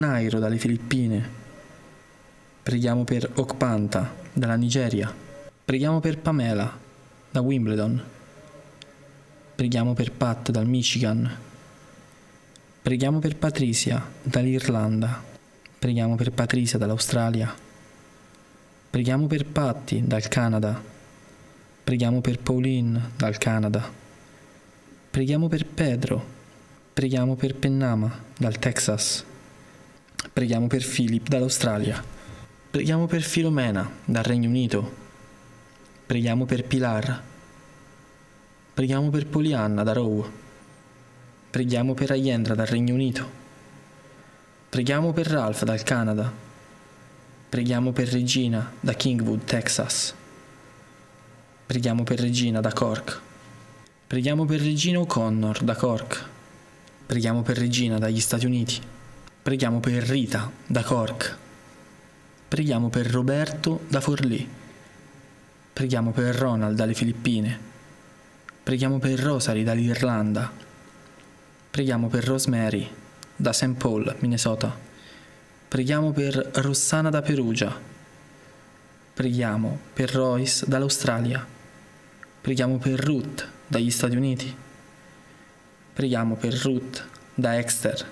Nairo dalle Filippine. Preghiamo per Okpanta dalla Nigeria. Preghiamo per Pamela da Wimbledon. Preghiamo per Pat dal Michigan. Preghiamo per Patricia dall'Irlanda. Preghiamo per Patricia dall'Australia. Preghiamo per Patti dal Canada. Preghiamo per Pauline dal Canada. Preghiamo per Pedro. Preghiamo per Pennama dal Texas. Preghiamo per Philip dall'Australia. Preghiamo per Filomena dal Regno Unito. Preghiamo per Pilar. Preghiamo per Polianna da Rowe. Preghiamo per Ayendra dal Regno Unito. Preghiamo per Ralph dal Canada. Preghiamo per Regina da Kingwood, Texas. Preghiamo per Regina da Cork. Preghiamo per Regina O'Connor da Cork. Preghiamo per Regina dagli Stati Uniti. Preghiamo per Rita da Cork. Preghiamo per Roberto da Forlì. Preghiamo per Ronald dalle Filippine. Preghiamo per Rosary dall'Irlanda. Preghiamo per Rosemary da St. Paul, Minnesota. Preghiamo per Rossana da Perugia. Preghiamo per Royce dall'Australia. Preghiamo per Ruth dagli Stati Uniti. Preghiamo per Ruth da Exeter.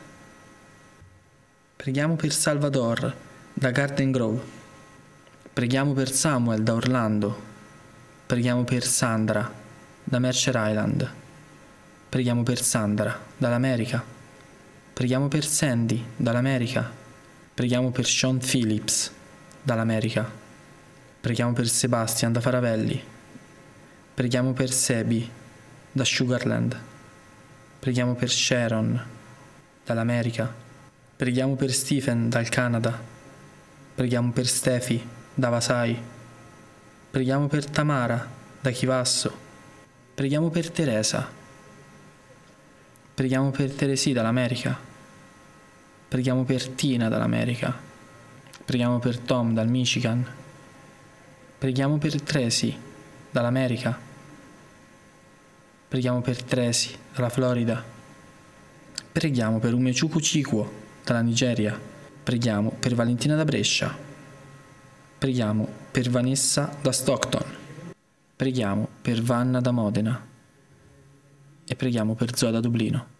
Preghiamo per Salvador da Garden Grove. Preghiamo per Samuel da Orlando. Preghiamo per Sandra da Mercer Island. Preghiamo per Sandra dall'America. Preghiamo per Sandy dall'America. Preghiamo per Sean Phillips dall'America. Preghiamo per Sebastian da Faravelli. Preghiamo per Sebi da Sugarland. Preghiamo per Sharon dall'America. Preghiamo per Stephen dal Canada. Preghiamo per Steffi da Vasai. Preghiamo per Tamara da Chivasso. Preghiamo per Teresa. Preghiamo per Teresì dall'America. Preghiamo per Tina dall'America. Preghiamo per Tom dal Michigan. Preghiamo per Tracy dall'America. Preghiamo per Tracy dalla Florida. Preghiamo per Umechukwu Chikwo dalla Nigeria. Preghiamo per Valentina da Brescia. Preghiamo per Vanessa da Stockton. Preghiamo per Vanna da Modena. E preghiamo per Zoe da Dublino.